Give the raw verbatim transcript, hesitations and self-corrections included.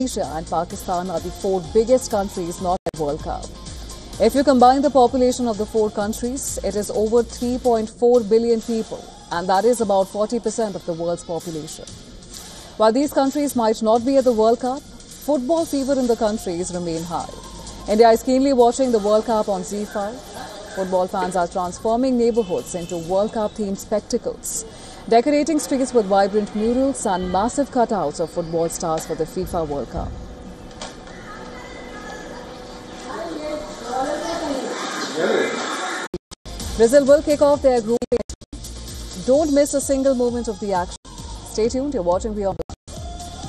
Indonesia and Pakistan are the four biggest countries not at World Cup. If you combine the population of the four countries, it is over three point four billion people, and that is about forty percent of the world's population. While these countries might not be at the World Cup, football fever in the countries remain high. India is keenly watching the World Cup on Z five. Football fans are transforming neighborhoods into World Cup-themed spectacles, decorating streets with vibrant murals and massive cutouts of football stars for the FIFA World Cup. Brazil will kick off their group. Don't miss a single moment of the action. Stay tuned. You're watching Beyond.